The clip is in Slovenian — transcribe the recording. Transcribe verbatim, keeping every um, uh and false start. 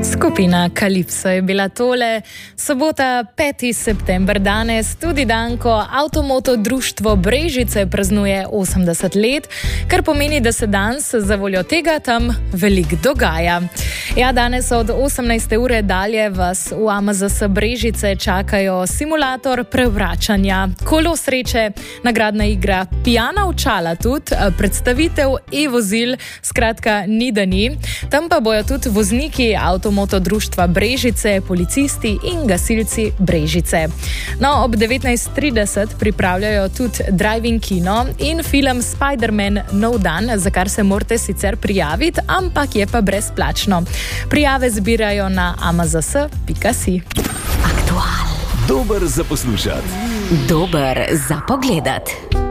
Skupina Kalipso je bila tole. Sobota, peti september danes, tudi dan, ko Avtomoto društvo Brežice praznuje osemdeset let, kar pomeni, da se danes za voljo tega tam veliko dogaja. Ja, danes od osemnajste ure dalje vas v A M Z S Brežice čakajo simulator prevračanja, kolo sreče, nagradna igra Pijana očala tudi, predstavitev e-vozil, skratka ni da ni. Tam pa bojo tudi vozniki Avtomoto društva Brežice, policisti in gasilci Brežice. No, ob devetnajst trideset pripravljajo tudi drive-in kino in film Spider-Man Nov dan, za kar se morate sicer prijaviti, ampak je pa brezplačno. Prijave zbirajo na a m z s pika si. Aktual. Dober za poslušati. Dober za pogledati.